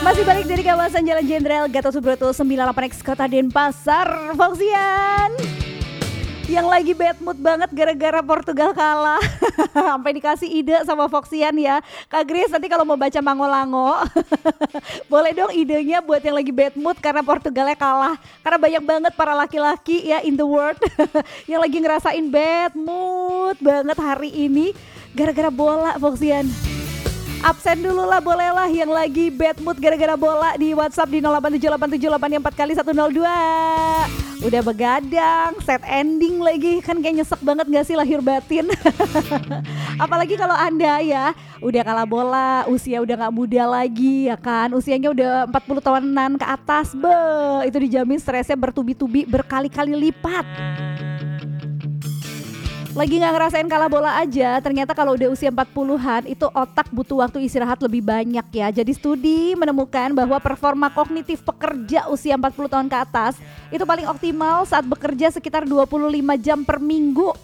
Masih balik dari kawasan Jalan Jenderal Gatot Subroto 98X Kota Denpasar, Foxian yang lagi bad mood banget gara-gara Portugal kalah. Sampai dikasih ide sama Foxian ya, Kak Grace, nanti kalau mau baca Mangolango boleh dong idenya buat yang lagi bad mood karena Portugalnya kalah. Karena banyak banget para laki-laki ya in the world yang lagi ngerasain bad mood banget hari ini gara-gara bola, Foxian. Absen dulu lah, boleh lah yang lagi bad mood gara-gara bola di WhatsApp di 087884 Udah begadang, set ending lagi, kan kayak nyesek banget gak sih lahir batin. Apalagi kalau Anda ya udah kalah bola, usia udah gak muda lagi ya kan, usianya udah 40 tahunan ke atas, itu dijamin stresnya bertubi-tubi berkali-kali lipat. Lagi gak ngerasain kalah bola aja, ternyata kalau udah usia 40-an itu otak butuh waktu istirahat lebih banyak ya. Jadi studi menemukan bahwa performa kognitif pekerja usia 40 tahun ke atas itu paling optimal saat bekerja sekitar 25 jam per minggu.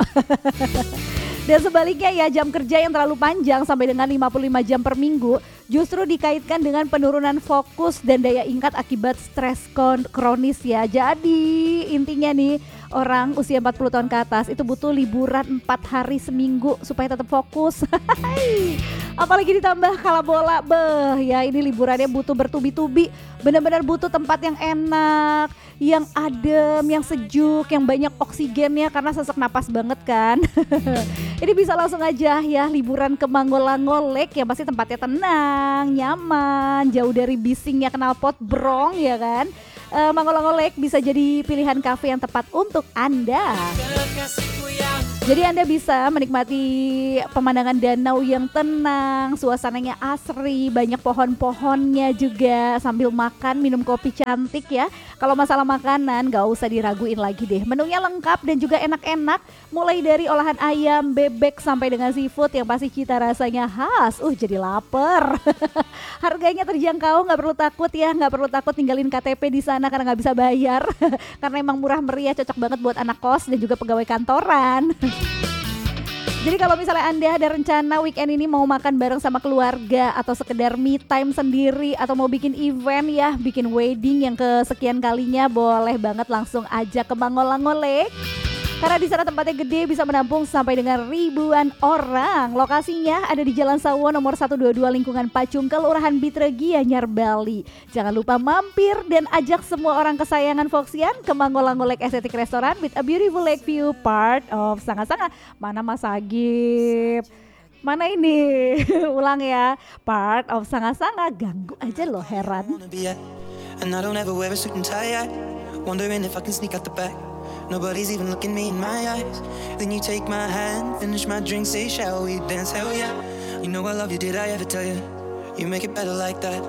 Dan sebaliknya ya, jam kerja yang terlalu panjang sampai dengan 55 jam per minggu justru dikaitkan dengan penurunan fokus dan daya ingat akibat stres kronis ya. Jadi intinya nih, orang usia 40 tahun ke atas itu butuh liburan 4 hari seminggu supaya tetap fokus. Apalagi ditambah kalah bola, ya ini liburannya butuh bertubi-tubi, benar-benar butuh tempat yang enak, yang adem, yang sejuk, yang banyak oksigennya karena sesak napas banget kan. Ini bisa langsung aja ya liburan ke Mangolango Lake yang pasti tempatnya tenang, nyaman, jauh dari bisingnya knalpot brong ya kan. Mangolango Lake bisa jadi pilihan kafe yang tepat untuk Anda. Jadi Anda bisa menikmati pemandangan danau yang tenang, suasananya asri, banyak pohon-pohonnya juga, sambil makan, minum kopi cantik ya. Kalau masalah makanan gak usah diraguin lagi deh, menunya lengkap dan juga enak-enak, mulai dari olahan ayam, bebek sampai dengan seafood yang pasti cita rasanya khas. Jadi lapar. Harganya terjangkau, gak perlu takut ya, gak perlu takut tinggalin KTP di sana karena gak bisa bayar. Karena emang murah meriah, cocok banget buat anak kos dan juga pegawai kantoran. Jadi kalau misalnya Anda ada rencana weekend ini mau makan bareng sama keluarga atau sekedar me time sendiri atau mau bikin event ya, bikin wedding yang kesekian kalinya, boleh banget langsung aja ke Mangolango Lake. Karena di sana tempatnya gede, bisa menampung sampai dengan ribuan orang. Lokasinya ada di Jalan Sawo nomor 122 lingkungan Pacung, Kelurahan Bitregia, Gianyar, Bali. Jangan lupa mampir dan ajak semua orang kesayangan Foxian ke Mangolango Lake Aesthetic Restaurant with a beautiful lake view, part of Sanga-Sanga. Mana Mas Agib? Mana ini? Ulang ya. Part of Sanga-Sanga. Ganggu aja loh, heran. And I don't ever wear a suit and tie. Wondering if I can sneak out the back. Nobody's even looking me in my eyes. Then you take my hand, finish my drink, say shall we dance? Hell yeah. You know I love you, did I ever tell you? You make it better like that.